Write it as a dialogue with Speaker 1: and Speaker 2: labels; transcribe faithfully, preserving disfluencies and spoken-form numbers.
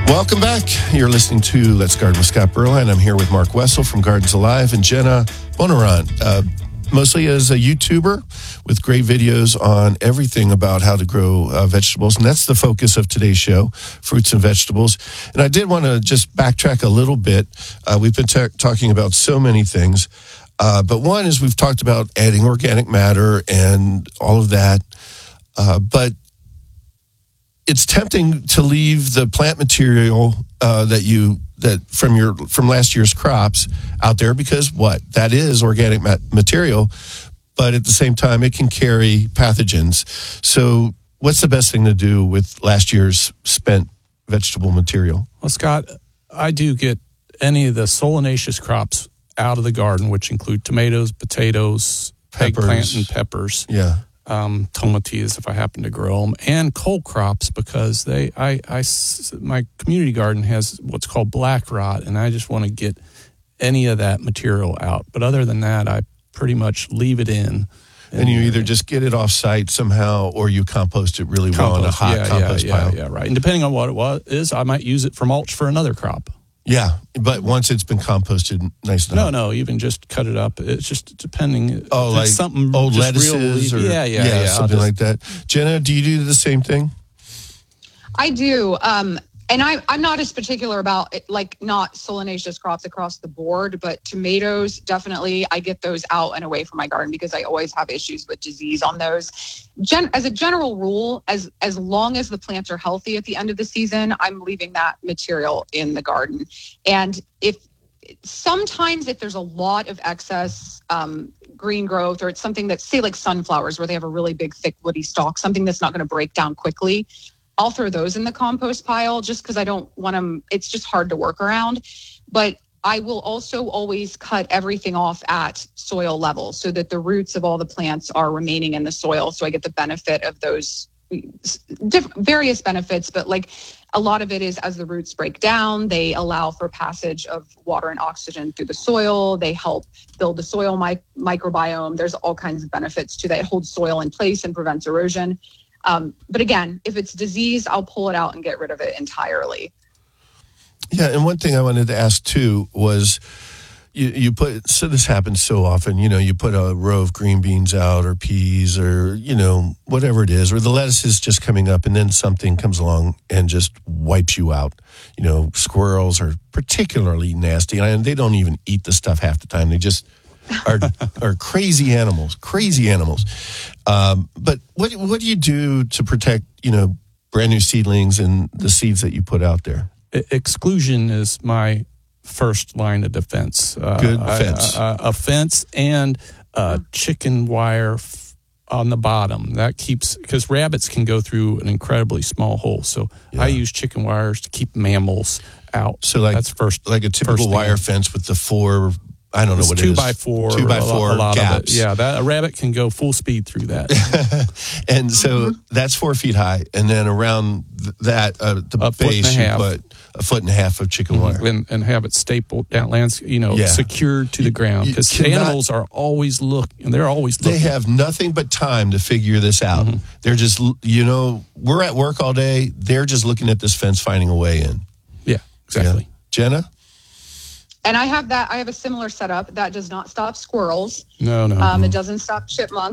Speaker 1: Welcome back. You're listening to Let's Garden with Scott Berline. I'm here with Mark Wessel from Gardens Alive and Jenna Bonaran, uh, mostly as a YouTuber with great videos on everything about how to grow uh, vegetables. And that's the focus of today's show, fruits and vegetables. And I did want to just backtrack a little bit. Uh, we've been ta- talking about so many things. Uh, but one is we've talked about adding organic matter and all of that. Uh, but it's tempting to leave the plant material uh, that you that from your from last year's crops out there because what that is organic ma- material, but at the same time it can carry pathogens. So, what's the best thing to do with last year's spent vegetable material?
Speaker 2: Well, Scott, I do get any of the solanaceous crops out of the garden, which include tomatoes, potatoes,
Speaker 1: Peppers.
Speaker 2: eggplant, and peppers.
Speaker 1: Yeah.
Speaker 2: Um, tomatillos if I happen to grow them, and cold crops because they, I, I, my community garden has what's called black rot, and I just want to get any of that material out. But other than that, I pretty much leave it in.
Speaker 1: And, and you either just get it off site somehow, or you compost it really well in a hot
Speaker 2: yeah,
Speaker 1: compost
Speaker 2: yeah,
Speaker 1: pile.
Speaker 2: Yeah, yeah, right. And depending on what it was, is I might use it for mulch for another crop.
Speaker 1: Yeah, but once it's been composted, nice enough.
Speaker 2: No, no, even just cut it up. It's just depending.
Speaker 1: Oh, like
Speaker 2: something
Speaker 1: old
Speaker 2: just
Speaker 1: lettuces
Speaker 2: real,
Speaker 1: or
Speaker 2: yeah, yeah,
Speaker 1: yeah,
Speaker 2: yeah
Speaker 1: something
Speaker 2: just,
Speaker 1: like that. Jenna, do you do the same thing?
Speaker 3: I do. Um, and I, I'm not as particular about it, like not solanaceous crops across the board, but tomatoes, definitely. I get those out and away from my garden because I always have issues with disease on those. Gen- as a general rule, as, as long as the plants are healthy at the end of the season, I'm leaving that material in the garden. And if sometimes if there's a lot of excess um, green growth, or it's something that, say like sunflowers where they have a really big, thick, woody stalk, something that's not going to break down quickly, I'll throw those in the compost pile just because I don't want them. It's just hard to work around. But I will also always cut everything off at soil level so that the roots of all the plants are remaining in the soil. So I get the benefit of those diff- various benefits. But like a lot of it is as the roots break down, they allow for passage of water and oxygen through the soil. They help build the soil mi- microbiome. There's all kinds of benefits to that. It holds soil in place and prevents erosion. Um, but again, if it's disease, I'll pull it out and get rid of it entirely.
Speaker 1: Yeah, and one thing I wanted to ask too was, you, you put, so this happens so often, you know, you put a row of green beans out or peas or, you know, whatever it is, or the lettuce is just coming up and then something comes along and just wipes you out. You know, squirrels are particularly nasty, and they don't even eat the stuff half the time. They just are are crazy animals, crazy animals. Um, but what what do you do to protect, you know, brand new seedlings and the seeds that you put out there?
Speaker 2: Exclusion is my first line of defense. Uh,
Speaker 1: Good
Speaker 2: I-
Speaker 1: fence.
Speaker 2: Uh, a fence and uh, chicken wire f- on the bottom. That keeps, because rabbits can go through an incredibly small hole. So
Speaker 1: Yeah.
Speaker 2: I use chicken wires to keep mammals out.
Speaker 1: So like
Speaker 2: That's first,
Speaker 1: like a typical
Speaker 2: first
Speaker 1: wire
Speaker 2: thing.
Speaker 1: fence with the four, I don't know
Speaker 2: It's
Speaker 1: what
Speaker 2: two
Speaker 1: it is.
Speaker 2: by four.
Speaker 1: Two by
Speaker 2: a lo-
Speaker 1: four
Speaker 2: a lot
Speaker 1: gaps.
Speaker 2: Of it. Yeah, that, a rabbit can go full speed through that.
Speaker 1: And so that's four feet high. And then around th- that, uh, the
Speaker 2: A foot and
Speaker 1: base,
Speaker 2: a
Speaker 1: you
Speaker 2: half.
Speaker 1: put a foot and a half of chicken wire.
Speaker 2: and, and have it stapled down, lands, you know,
Speaker 1: Yeah.
Speaker 2: secured to the ground.
Speaker 1: you
Speaker 2: Because
Speaker 1: cannot-
Speaker 2: animals are always looking. They're always looking.
Speaker 1: They have nothing but time to figure this out.
Speaker 2: Mm-hmm.
Speaker 1: They're just, you know, we're at work all day. They're just looking at this fence, finding a way in.
Speaker 2: Yeah, exactly.
Speaker 1: Yeah. Jenna?
Speaker 3: And I have that. I have a similar setup that does not stop squirrels.
Speaker 2: No, no.
Speaker 3: Um, it doesn't stop chipmunks.